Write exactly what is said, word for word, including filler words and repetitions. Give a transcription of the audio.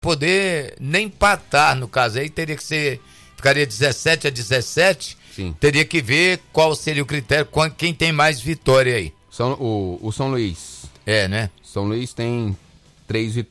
poder nem empatar, no caso aí teria que ser, ficaria dezessete a dezessete. Sim. Teria que ver qual seria o critério, quem tem mais vitória aí. São, o, o São Luís. É, né? São Luís tem três vitórias.